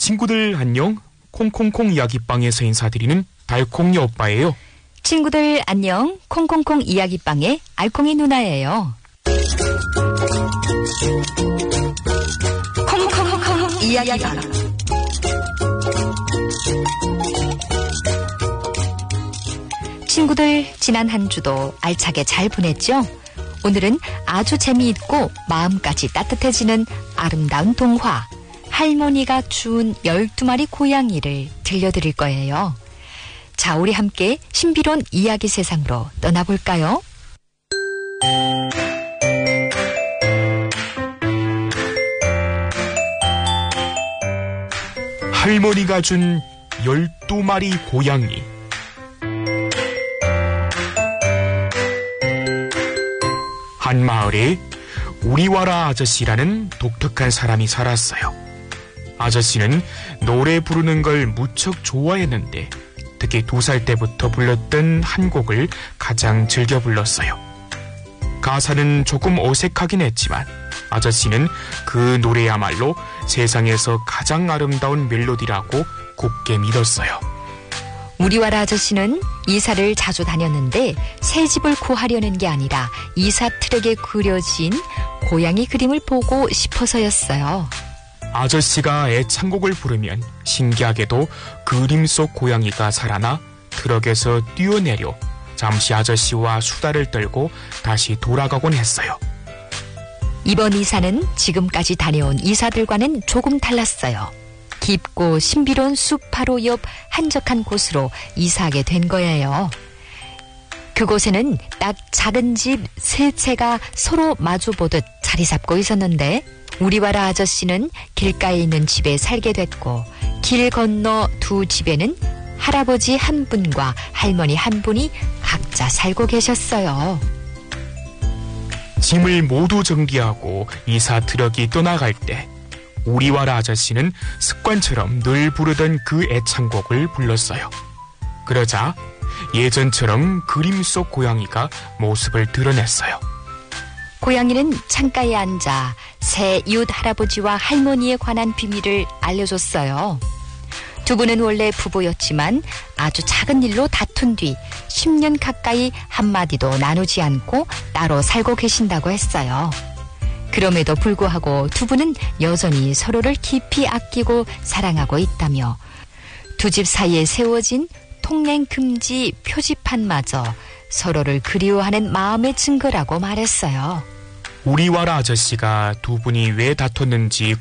친구들 안녕. 콩콩콩 이야기방에서 인사드리는 달콩이 오빠예요. 친구들 안녕. 콩콩콩 이야기방의 알콩이 누나예요. 콩콩콩 이야기방. 친구들 지난 한 주도 알차게 잘 보냈죠? 오늘은 아주 재미있고 마음까지 따뜻해지는 아름다운 동화 할머니가 준 12마리 고양이를 들려드릴 거예요. 자, 우리 함께 신비로운 이야기 세상으로 떠나볼까요? 할머니가 준 12마리 고양이. 한 마을에 우리와라 아저씨라는 독특한 사람이 살았어요. 아저씨는 노래 부르는 걸 무척 좋아했는데 특히 2살 때부터 불렀던 한 곡을 가장 즐겨 불렀어요. 가사는 조금 어색하긴 했지만 아저씨는 그 노래야말로 세상에서 가장 아름다운 멜로디라고 굳게 믿었어요. 우리와라 아저씨는 이사를 자주 다녔는데 새 집을 구하려는 게 아니라 이사 트랙에 그려진 고양이 그림을 보고 싶어서였어요. 아저씨가 애창곡을 부르면 신기하게도 그림 속 고양이가 살아나 트럭에서 뛰어내려 잠시 아저씨와 수다를 떨고 다시 돌아가곤 했어요. 이번 이사는 지금까지 다녀온 이사들과는 조금 달랐어요. 깊고 신비로운 숲바로 옆 한적한 곳으로 이사하게 된 거예요. 그곳에는 딱 작은 집 3채가 서로 마주보듯 자리 잡고 있었는데 우리와라 아저씨는 길가에 있는 집에 살게 됐고 길 건너 2 집에는 할아버지 한 분과 할머니 한 분이 각자 살고 계셨어요. 짐을 모두 정리하고 이사 트럭이 떠나갈 때 우리와라 아저씨는 습관처럼 늘 부르던 그 애창곡을 불렀어요. 그러자 예전처럼 그림 속 고양이가 모습을 드러냈어요. 고양이는 창가에 앉아 새 이웃 할아버지와 할머니에 관한 비밀을 알려줬어요. 2 분은 원래 부부였지만 아주 작은 일로 다툰 뒤 10년 가까이 한마디도 나누지 않고 따로 살고 계신다고 했어요. 그럼에도 불구하고 2 분은 여전히 서로를 깊이 아끼고 사랑하고 있다며 2 집 사이에 세워진 통행금지 표지판마저 서로를 그리워하는 마음의 증거라고 말했어요. 우리와라 아저씨가 2 분이 왜 다퉜는지